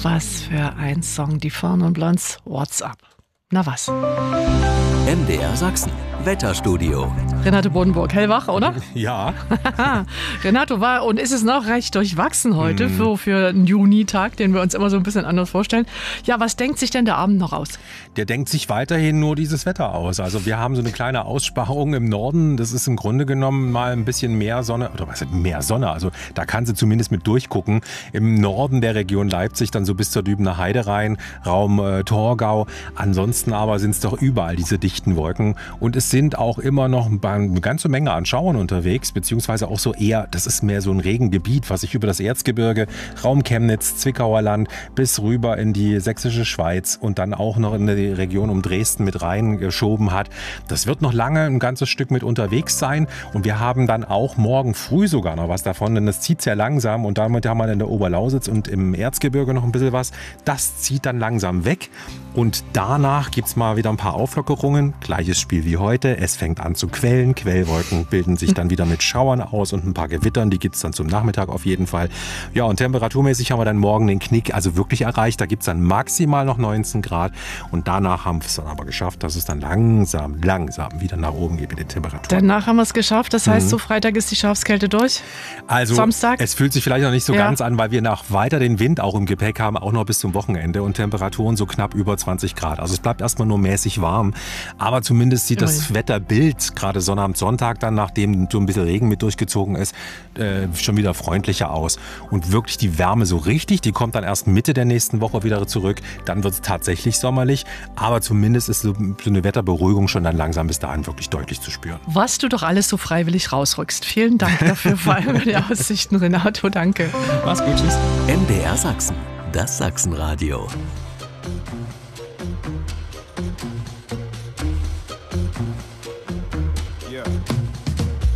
Was für ein Song, die Fern und Blondes, What's Up? Na was? MDR Sachsen, Wetterstudio. Renate Bodenburg, hellwach, oder? Ja. Renato, war und ist es noch recht durchwachsen heute für einen Junitag, den wir uns immer so ein bisschen anders vorstellen. Ja, was denkt sich denn der Abend noch aus? Der denkt sich weiterhin nur dieses Wetter aus. Also wir haben so eine kleine Aussparung im Norden. Das ist im Grunde genommen mal ein bisschen mehr Sonne. Oder was heißt mehr Sonne? Also da kann sie zumindest mit durchgucken. Im Norden der Region Leipzig dann so bis zur Dübener Heide rein, Raum Torgau. Ansonsten aber sind es doch überall diese dichten Wolken. Und es sind auch immer noch eine ganze Menge an Schauern unterwegs, beziehungsweise auch so eher, das ist mehr so ein Regengebiet, was sich über das Erzgebirge, Raum Chemnitz, Zwickauer Land bis rüber in die sächsische Schweiz und dann auch noch in die Region um Dresden mit reingeschoben hat. Das wird noch lange ein ganzes Stück mit unterwegs sein und wir haben dann auch morgen früh sogar noch was davon, denn das zieht sehr langsam und damit haben wir in der Oberlausitz und im Erzgebirge noch ein bisschen was. Das zieht dann langsam weg und danach gibt es mal wieder ein paar Auflockerungen. Gleiches Spiel wie heute. Es fängt an zu quellen. Quellwolken bilden sich dann wieder mit Schauern aus und ein paar Gewittern. Die gibt es dann zum Nachmittag auf jeden Fall. Ja, und temperaturmäßig haben wir dann morgen den Knick also wirklich erreicht. Da gibt es dann maximal noch 19 Grad. Und danach haben wir es dann aber geschafft, dass es dann langsam wieder nach oben geht mit den Temperaturen. Danach haben wir es geschafft. Das heißt, so Freitag ist die Schafskälte durch. Also Samstag? Es fühlt sich vielleicht noch nicht so ganz an, weil wir noch weiter den Wind auch im Gepäck haben, auch noch bis zum Wochenende und Temperaturen so knapp über 20 Grad. Also es bleibt erstmal nur mäßig warm. Aber zumindest sieht das Wetterbild, gerade Sonnabend, Sonntag dann, nachdem so ein bisschen Regen mit durchgezogen ist, schon wieder freundlicher aus. Und wirklich die Wärme so richtig, die kommt dann erst Mitte der nächsten Woche wieder zurück. Dann wird es tatsächlich sommerlich. Aber zumindest ist so eine Wetterberuhigung schon dann langsam bis dahin wirklich deutlich zu spüren. Was du doch alles so freiwillig rausrückst. Vielen Dank dafür, vor allem für die Aussichten, Renato. Danke. Mach's gut, tschüss. MDR Sachsen, das Sachsenradio.